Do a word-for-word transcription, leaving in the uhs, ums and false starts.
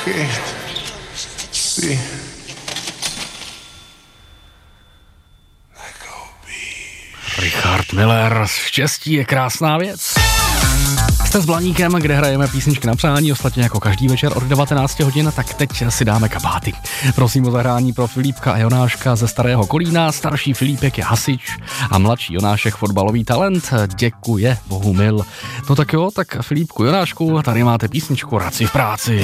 prachy. Ty. Richard Miller, štěstí je krásná věc. Jste s Blaníkem, kde hrajeme písničky na přání, ostatně jako každý večer od devatenáct hodin, tak teď si dáme kabáty. Prosím o zahrání pro Filipka a Jonáška ze Starého Kolína, starší Filipek je hasič a mladší Jonášek fotbalový talent. Děkuje Bohu mil. No tak jo, tak Filipku, Jonášku, tady máte písničku Radci v práci.